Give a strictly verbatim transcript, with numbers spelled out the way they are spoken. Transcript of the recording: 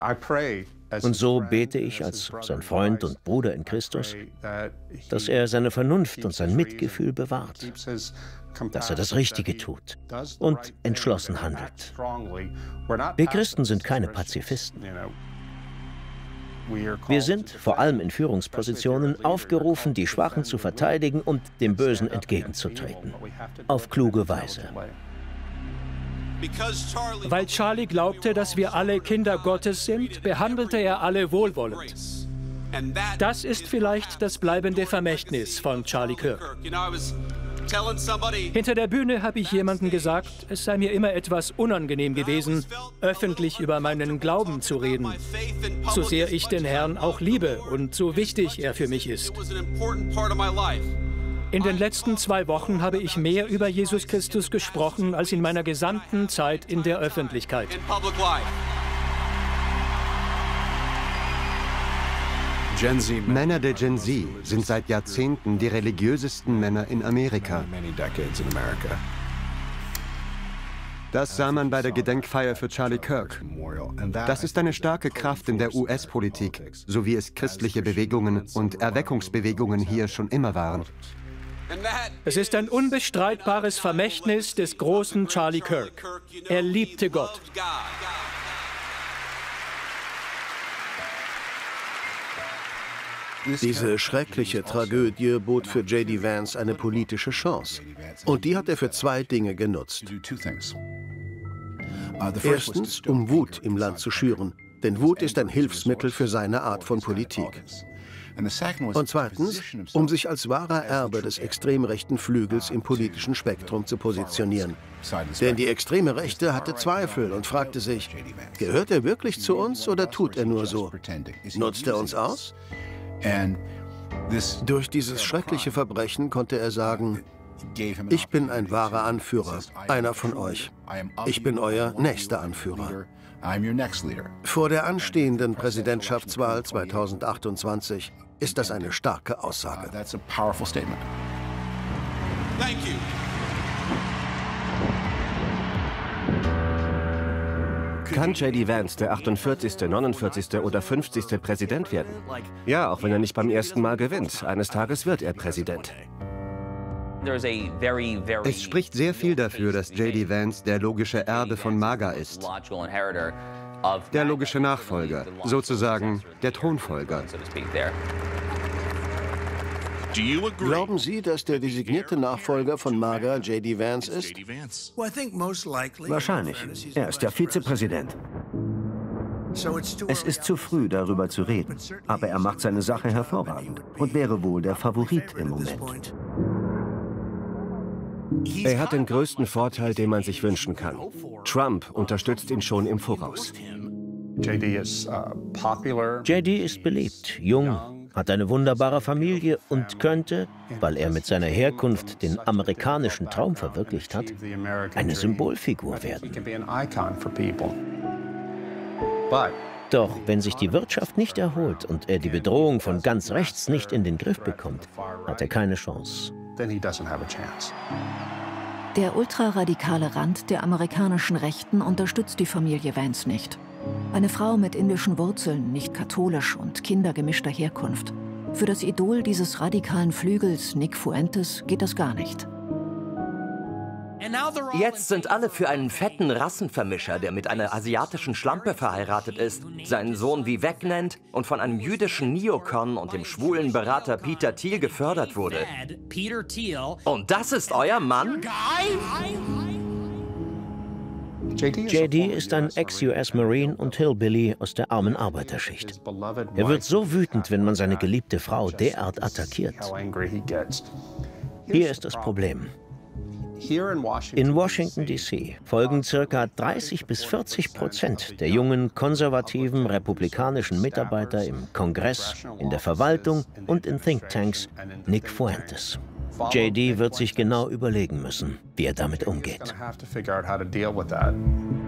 Und so bete ich als sein Freund und Bruder in Christus, dass er seine Vernunft und sein Mitgefühl bewahrt, dass er das Richtige tut und entschlossen handelt. Wir Christen sind keine Pazifisten. Wir sind, vor allem in Führungspositionen, aufgerufen, die Schwachen zu verteidigen und dem Bösen entgegenzutreten. Auf kluge Weise. Weil Charlie glaubte, dass wir alle Kinder Gottes sind, behandelte er alle wohlwollend. Das ist vielleicht das bleibende Vermächtnis von Charlie Kirk. Hinter der Bühne habe ich jemandem gesagt, es sei mir immer etwas unangenehm gewesen, öffentlich über meinen Glauben zu reden. So sehr ich den Herrn auch liebe und so wichtig er für mich ist. In den letzten zwei Wochen habe ich mehr über Jesus Christus gesprochen als in meiner gesamten Zeit in der Öffentlichkeit. Männer der Gen Z sind seit Jahrzehnten die religiösesten Männer in Amerika. Das sah man bei der Gedenkfeier für Charlie Kirk. Das ist eine starke Kraft in der U S-Politik, so wie es christliche Bewegungen und Erweckungsbewegungen hier schon immer waren. Es ist ein unbestreitbares Vermächtnis des großen Charlie Kirk. Er liebte Gott. Diese schreckliche Tragödie bot für J D Vance eine politische Chance. Und die hat er für zwei Dinge genutzt. Erstens, um Wut im Land zu schüren. Denn Wut ist ein Hilfsmittel für seine Art von Politik. Und zweitens, um sich als wahrer Erbe des extrem rechten Flügels im politischen Spektrum zu positionieren. Denn die extreme Rechte hatte Zweifel und fragte sich, gehört er wirklich zu uns oder tut er nur so? Nutzt er uns aus? Durch dieses schreckliche Verbrechen konnte er sagen, ich bin ein wahrer Anführer, einer von euch. Ich bin euer nächster Anführer. Vor der anstehenden Präsidentschaftswahl zweitausendachtundzwanzig ist das eine starke Aussage. Kann J D Vance der achtundvierzigste, neunundvierzigste oder fünfzigste Präsident werden? Ja, auch wenn er nicht beim ersten Mal gewinnt. Eines Tages wird er Präsident. Es spricht sehr viel dafür, dass J D Vance der logische Erbe von MAGA ist. Der logische Nachfolger, sozusagen der Thronfolger. Glauben Sie, dass der designierte Nachfolger von MAGA J D Vance ist? Wahrscheinlich. Er ist ja Vizepräsident. Es ist zu früh, darüber zu reden. Aber er macht seine Sache hervorragend und wäre wohl der Favorit im Moment. Er hat den größten Vorteil, den man sich wünschen kann. Trump unterstützt ihn schon im Voraus. J D ist beliebt, jung, hat eine wunderbare Familie und könnte, weil er mit seiner Herkunft den amerikanischen Traum verwirklicht hat, eine Symbolfigur werden. Doch wenn sich die Wirtschaft nicht erholt und er die Bedrohung von ganz rechts nicht in den Griff bekommt, hat er keine Chance. Der ultraradikale Rand der amerikanischen Rechten unterstützt die Familie Vance nicht. Eine Frau mit indischen Wurzeln, nicht katholisch und kindergemischter Herkunft. Für das Idol dieses radikalen Flügels, Nick Fuentes, geht das gar nicht. Jetzt sind alle für einen fetten Rassenvermischer, der mit einer asiatischen Schlampe verheiratet ist, seinen Sohn Vivek nennt und von einem jüdischen Neokon und dem schwulen Berater Peter Thiel gefördert wurde. Und das ist euer Mann? J D ist ein Ex-U S Marine und Hillbilly aus der armen Arbeiterschicht. Er wird so wütend, wenn man seine geliebte Frau derart attackiert. Hier ist das Problem. In Washington D C folgen ca. dreißig bis vierzig Prozent der jungen, konservativen, republikanischen Mitarbeiter im Kongress, in der Verwaltung und in Thinktanks Nick Fuentes. J D wird sich genau überlegen müssen, wie er damit umgeht.